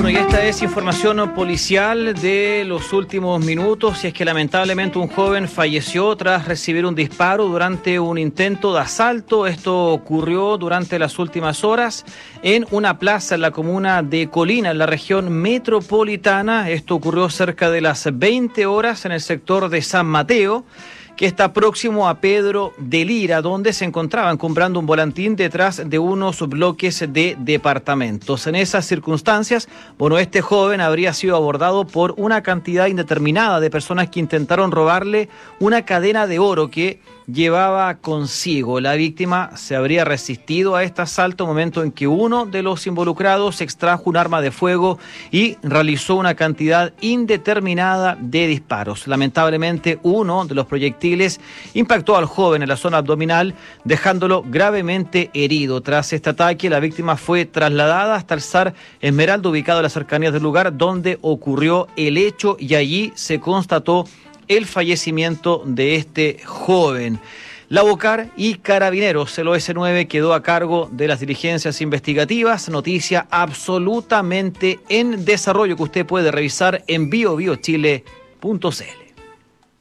Bueno, y esta es información policial de los últimos minutos. Y es que lamentablemente un joven falleció tras recibir un disparo durante un intento de asalto. Esto ocurrió durante las últimas horas en una plaza en la comuna de Colina, en la región metropolitana. Esto ocurrió cerca de las 20 horas en el sector de San Mateo, que está próximo a Pedro de Lira, donde se encontraban comprando un volantín detrás de unos bloques de departamentos. En esas circunstancias, bueno, este joven habría sido abordado por una cantidad indeterminada de personas que intentaron robarle una cadena de oro que llevaba consigo. La víctima se habría resistido a este asalto, momento en que uno de los involucrados extrajo un arma de fuego y realizó una cantidad indeterminada de disparos. Lamentablemente, uno de los proyectiles impactó al joven en la zona abdominal, dejándolo gravemente herido. Tras este ataque, la víctima fue trasladada hasta el SAR Esmeralda, ubicado en las cercanías del lugar donde ocurrió el hecho, y allí se constató el fallecimiento de este joven. La BOCAR y Carabineros, el OS9, quedó a cargo de las diligencias investigativas. Noticia absolutamente en desarrollo que usted puede revisar en biobiochile.cl.